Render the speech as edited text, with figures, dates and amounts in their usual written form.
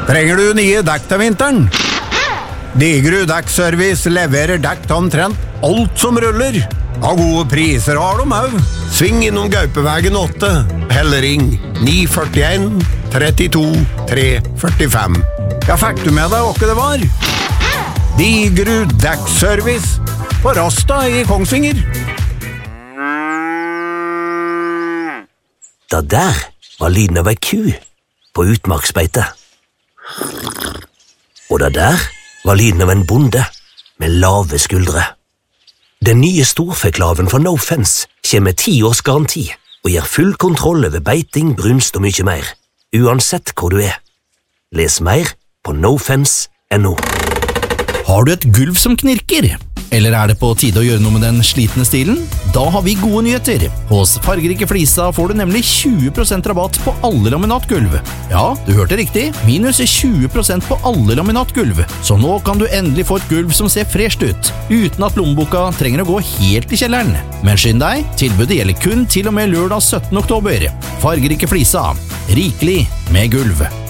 Trenger du nye dekk til vinteren? Digerud Dekkservice leverer dekk til omtrent alt som ruller. Av gode priser har de også. Sving innom Gaupevegen 8, eller ring 941 32 345. Ja, fikk du med deg hva det var? Digerud Dekkservice på Rasta i Kongsvinger. Det der var lyden av ei ku på utmarksbeite. Og det der var lyden av en bonde med lave skuldre. Den nye storfeklaven fra No Fence kommer med 10 års garanti og gir full kontroll over beiting, brunst og mye mer, uansett hvor du er. Les mer på nofence.no. Har du et gulv som knirker? Eller er det på tide å gjøre noe med den slitne stilen? Da har vi gode nyheter. Hos Fargerike Flisa får du nemlig 20% rabatt på alle laminatgulv. Ja, du hørte riktig. Minus 20% på alle laminatgulv. Så nå kan du endelig få et gulv som ser fresht ut, uten at lommeboka trenger å gå helt i kjelleren. Men skynd deg, tilbudet gjelder kun til og med lørdag 17. oktober. Fargerike Flisa. Rikelig med gulv.